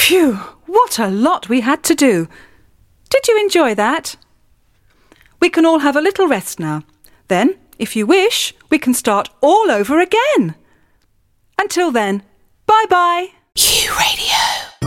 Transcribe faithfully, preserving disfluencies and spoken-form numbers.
Phew, what a lot we had to do. Did you enjoy that? We can all have a little rest now. Then, if you wish, we can start all over again. Until then, bye-bye. You Radio.